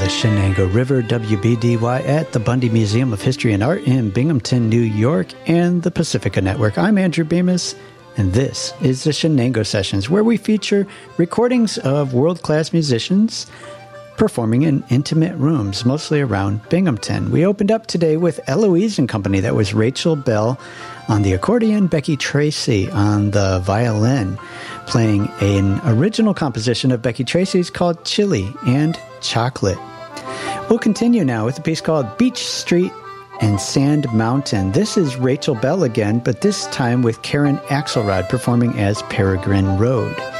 Shenango River, WBDY, at the Bundy Museum of History and Art in Binghamton, New York, and the Pacifica Network. I'm Andrew Bemis, and this is the Shenango Sessions, where we feature recordings of world-class musicians performing in intimate rooms, mostly around Binghamton. We opened up today with Eloise and Company. That was Rachel Bell on the accordion, Becky Tracy on the violin, playing an original composition of Becky Tracy's called Chili and Chocolate. We'll continue now with a piece called Beach Street and Sand Mountain. This is Rachel Bell again, but this time with Karen Axelrod performing as Peregrine Road.